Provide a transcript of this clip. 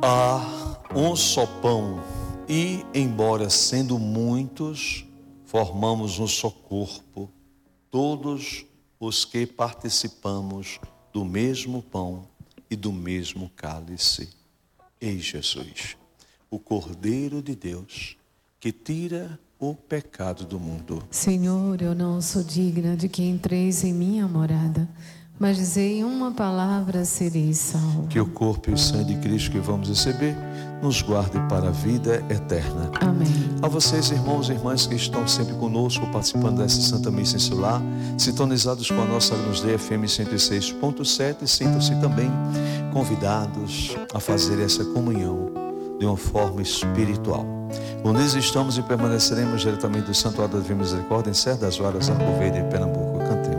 Há um só pão e, embora sendo muitos, formamos um só corpo, todos os que participamos do mesmo pão e do mesmo cálice. Eis Jesus, o Cordeiro de Deus, que tira o pecado do mundo. Senhor, eu não sou digna de que entreis em minha morada, mas dizei uma palavra, serei salvo. Que o corpo e o sangue de Cristo que vamos receber nos guarde para a vida eterna. Amém. A vocês, irmãos e irmãs que estão sempre conosco, participando dessa Santa Missa em seu lar, sintonizados com a nossa Agnus Dei FM 106.7, sintam-se também convidados a fazer essa comunhão de uma forma espiritual. Unidos estamos e permaneceremos diretamente do Santuário da Divina Misericórdia, em Serra das Varas, Arco Verde, Pernambuco. Cantemos.